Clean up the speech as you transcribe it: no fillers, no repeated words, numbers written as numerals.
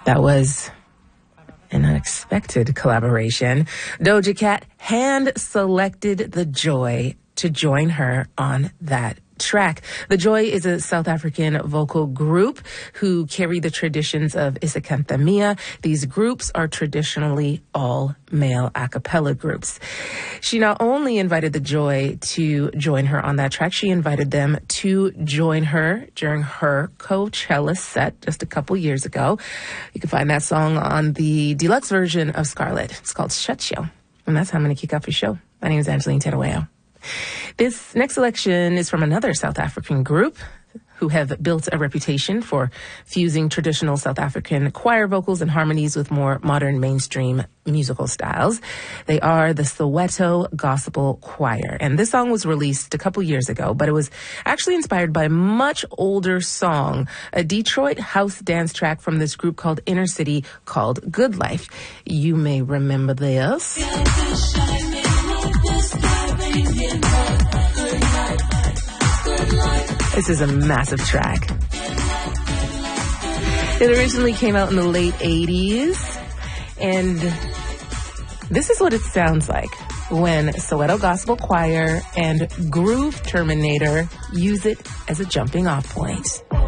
That was an unexpected collaboration. Doja Cat hand-selected The Joy to join her on that track. The Joy is a South African vocal group who carry the traditions of isicanthamia. These groups are traditionally all male a cappella groups. She not only invited The Joy to join her on that track, she invited them to join her during her Coachella set just a couple years ago. You can find that song on the deluxe version of Scarlet. It's called Shut Show. And that's how I'm going to kick off your show. My name is Angeline Terueo. This next selection is from another South African group who have built a reputation for fusing traditional South African choir vocals and harmonies with more modern mainstream musical styles. They are the Soweto Gospel Choir. And this song was released a couple years ago, but it was actually inspired by a much older song, a Detroit house dance track from this group called Inner City called Good Life. You may remember this. This is a massive track. It originally came out in the late 80s, and this is what it sounds like when Soweto Gospel Choir and Groove Terminator use it as a jumping off point.